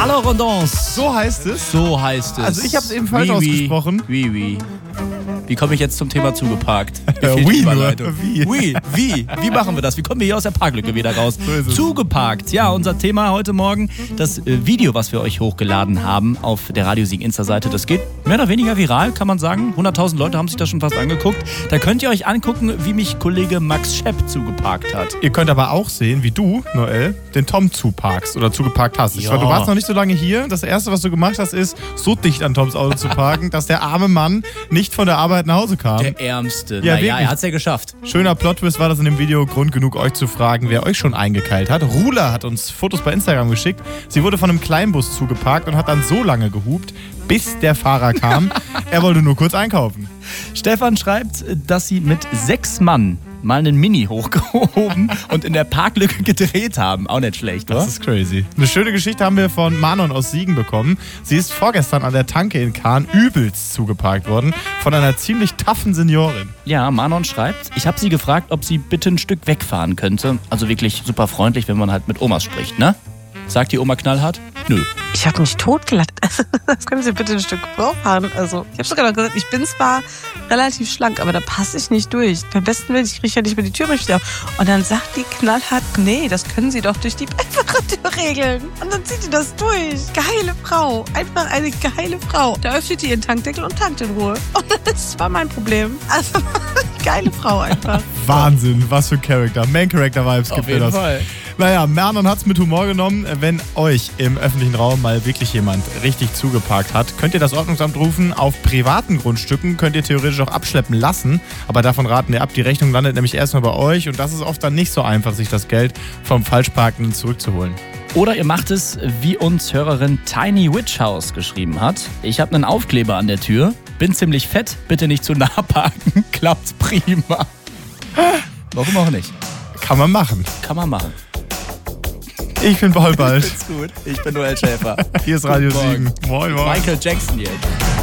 Alors Rondons. So heißt es? So heißt es. Also ich habe es eben falsch ausgesprochen. Wie komme ich jetzt zum Thema zugeparkt? Wie machen wir das? Wie kommen wir hier aus der Parklücke wieder raus? So Zugeparkt. Ja, unser Thema heute Morgen, das Video, was wir euch hochgeladen haben auf der Radiosieg Insta-Seite, das geht mehr oder weniger viral, kann man sagen. 100.000 Leute haben sich das schon fast angeguckt. Da könnt ihr euch angucken, wie mich Kollege Max Schepp zugeparkt hat. Ihr könnt aber auch sehen, wie du, Noel, den Tom zuparkst oder zugeparkt hast. Ja. Du warst noch nicht so lange hier. Das Erste, was du gemacht hast, ist, so dicht an Toms Auto zu parken, dass der arme Mann nicht von der Arbeit nach Hause kam. Der Ärmste. Ja, naja, wirklich. er hat's ja geschafft. Schöner Plot-Twist war das in dem Video. Grund genug, euch zu fragen, wer euch schon eingekeilt hat. Rula hat uns Fotos bei Instagram geschickt. Sie wurde von einem Kleinbus zugeparkt und hat dann so lange gehupt, bis der Fahrer kam. Er wollte nur kurz einkaufen. Stefan schreibt, dass sie mit 6 Mann mal einen Mini hochgehoben und in der Parklücke gedreht haben. Auch nicht schlecht, oder? Das ist crazy. Eine schöne Geschichte haben wir von Manon aus Siegen bekommen. Sie ist vorgestern an der Tanke in Kahn übelst zugeparkt worden von einer ziemlich taffen Seniorin. Ja, Manon schreibt, ich habe sie gefragt, ob sie bitte ein Stück wegfahren könnte. Also wirklich super freundlich, wenn man halt mit Omas spricht, ne? Sagt die Oma knallhart? Nö. Ich habe mich totgelacht. Das können Sie bitte ein Stück vorfahren. Also, ich habe sogar noch gesagt, ich bin zwar relativ schlank, aber da passe ich nicht durch. Beim besten Willen, ich kriege ja nicht mehr die Tür richtig auf. Und dann sagt die knallhart, nee, das können Sie doch durch die Beifahrertür regeln. Und dann zieht die das durch. Geile Frau. Einfach eine geile Frau. Da öffnet die ihren Tankdeckel und tankt in Ruhe. Und das war mein Problem. Also, geile Frau einfach. Wahnsinn, was für ein Charakter. Main-Character-Vibes gibt mir das. Auf jeden Fall. Naja, Manon hat es mit Humor genommen. Wenn euch im öffentlichen Raum mal wirklich jemand richtig zugeparkt hat, könnt ihr das Ordnungsamt rufen. Auf privaten Grundstücken könnt ihr theoretisch auch abschleppen lassen. Aber davon raten wir ab. Die Rechnung landet nämlich erstmal bei euch. Und das ist oft dann nicht so einfach, sich das Geld vom Falschparkenden zurückzuholen. Oder ihr macht es, wie uns Hörerin Tiny Witch House geschrieben hat. Ich habe einen Aufkleber an der Tür. Bin ziemlich fett. Bitte nicht zu nah parken. Klappt prima. Warum auch nicht? Kann man machen. Kann man machen. Ich bin Paul Bald. Ist gut. Ich bin Noel Schäfer. Hier ist Radio Siegen. Moin, moin. Michael Jackson jetzt.